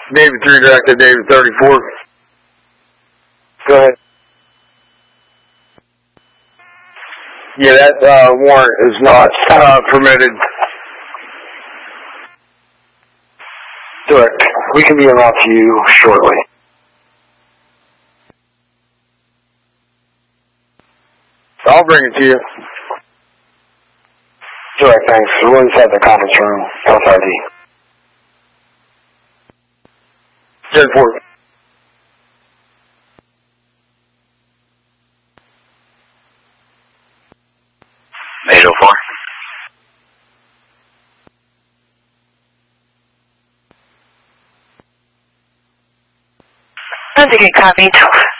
David 3 direct to David 34. Go ahead. Yeah, that warrant is not permitted. Direct. We can be en route to you shortly. I'll bring it to you. Direct, thanks. We're inside the conference room. Outside ID. 10-4. That's a good copy.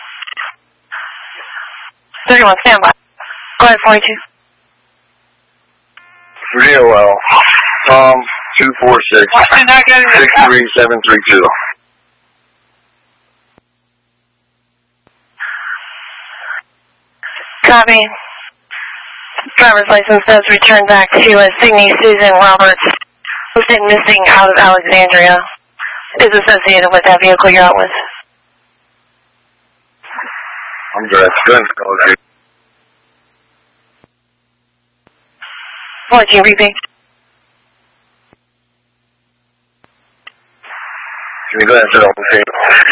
31, standby. Go ahead, 42. DOL. Tom 246 63732. Copy. Driver's license says return back to Signe Susan Roberts, who's been missing out of Alexandria. Is associated with that vehicle you're out with. I'm dressed. Okay. 14, repeat. Can you go ahead and set up the tape?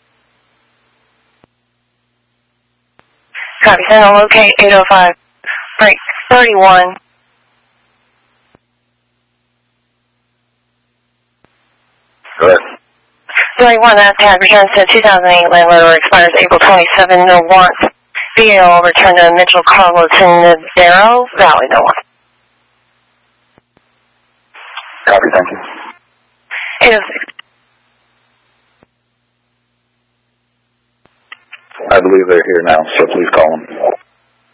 Copy, send on locate 805. Break 31. Go ahead. 31, that pad returns to 2008 land letter expires April 27, no warrant. VAL return to Mitchell Carlos in the Darrow Valley, no warrant. Copy, thank you. 806. I believe they're here now, so please call them.